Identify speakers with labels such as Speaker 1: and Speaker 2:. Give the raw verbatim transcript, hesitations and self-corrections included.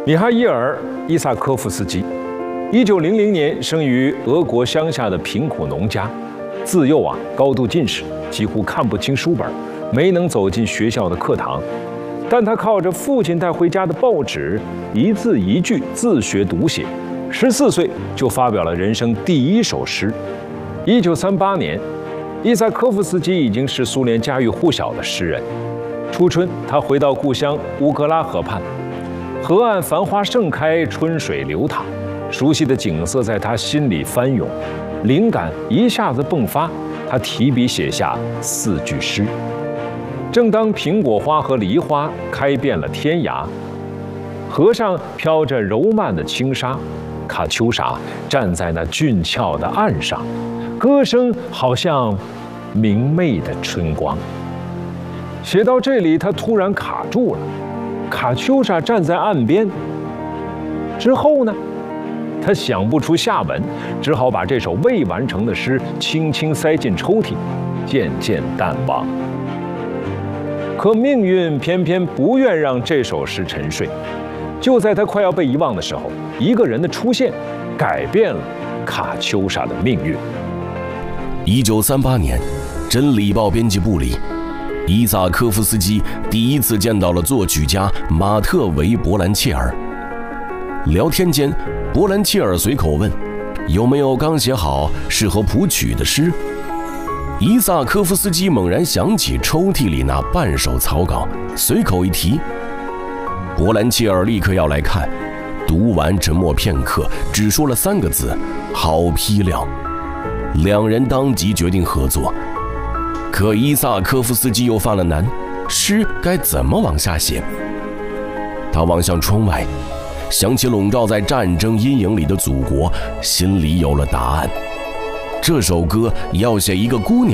Speaker 1: 米哈伊尔·伊萨科夫斯基，一九零零年生于俄国乡下的贫苦农家，自幼啊高度近视，几乎看不清书本，没能走进学校的课堂。但他靠着父亲带回家的报纸，一字一句自学读写，十四岁就发表了人生第一首诗。一九三八年，伊萨科夫斯基已经是苏联家喻户晓的诗人。初春，他回到故乡乌格拉河畔。河岸繁花盛开，春水流淌，熟悉的景色在他心里翻涌，灵感一下子迸发，他提笔写下四句诗。正当苹果花和梨花开遍了天涯，河上飘着柔漫的轻纱，卡秋莎站在那俊俏的岸上，歌声好像明媚的春光。写到这里，他突然卡住了。卡秋莎站在岸边，之后呢，他想不出下文，只好把这首未完成的诗轻轻塞进抽屉，渐渐淡忘。可命运偏偏不愿让这首诗沉睡，就在他快要被遗忘的时候，一个人的出现，改变了卡秋莎的命运。
Speaker 2: 一九三八年，《真理报》编辑部里，伊萨科夫斯基第一次见到了作曲家马特维·伯兰切尔。聊天间，伯兰切尔随口问：“有没有刚写好适合谱曲的诗？”伊萨科夫斯基猛然想起抽屉里那半首草稿，随口一提。伯兰切尔立刻要来看，读完沉默片刻，只说了三个字：“好批量。”两人当即决定合作。可伊萨科夫斯基又犯了难，诗该怎么往下写？他望向窗外，想起笼罩在战争阴影里的祖国，心里有了答案。这首歌要写一个姑娘